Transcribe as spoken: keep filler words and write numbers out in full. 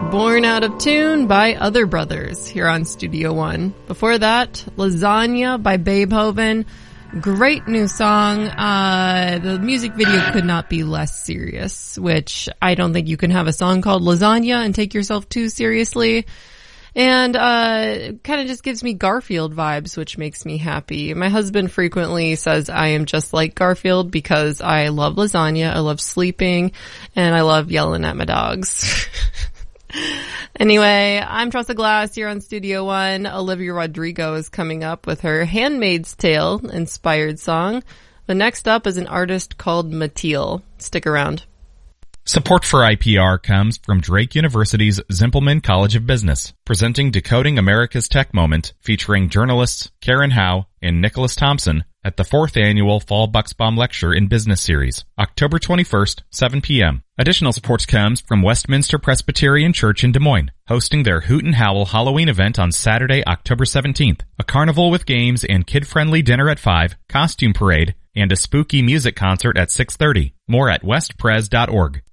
Born Out of Tune by Other Brothers here on Studio One. Before that, Lasagna by Beethoven. Great new song. Uh, the music video could not be less serious, which I don't think you can have a song called Lasagna and take yourself too seriously. And, uh, kind of just gives me Garfield vibes, which makes me happy. My husband frequently says I am just like Garfield because I love lasagna, I love sleeping, and I love yelling at my dogs. Anyway, I'm Tressa Glass here on Studio One. Olivia Rodrigo is coming up with her Handmaid's Tale inspired song. But next up is an artist called Matil. Stick around. Support for I P R comes from Drake University's Zimpelman College of Business, presenting Decoding America's Tech Moment, featuring journalists Karen Howe and Nicholas Thompson at the fourth annual Fall Bucksbaum Lecture in Business Series, October twenty-first, seven p.m. Additional support comes from Westminster Presbyterian Church in Des Moines, hosting their Hoot and Howl Halloween event on Saturday, October seventeenth. A carnival with games and kid-friendly dinner at five, costume parade, and a spooky music concert at six thirty. More at westpres dot org.